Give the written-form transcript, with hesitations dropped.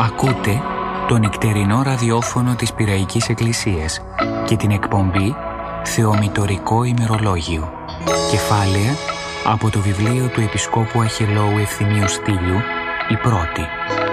Ακούτε το νυκτερινό ραδιόφωνο της Πειραϊκής Εκκλησίας και την εκπομπή Θεομητορικό ημερολόγιο. Κεφάλαια από το βιβλίο του Επισκόπου Αχιλλώου Ευθυμίου Στήλιου, η πρώτη.